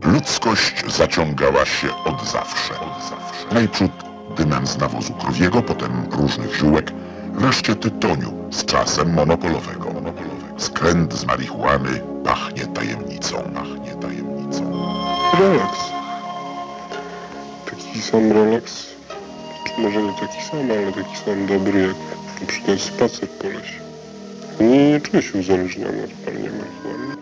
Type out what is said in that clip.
Ludzkość zaciągała się od zawsze. Najprzód dymem z nawozu krowiego, potem różnych ziółek, wreszcie tytoniu, z czasem monopolowego. Skręt z marihuany pachnie tajemnicą. Relaks. Taki sam relaks, czy może nie taki sam, ale taki sam dobry jak na przykład spacer po lesie. Nie czuję się uzależniony od palenia marihuany.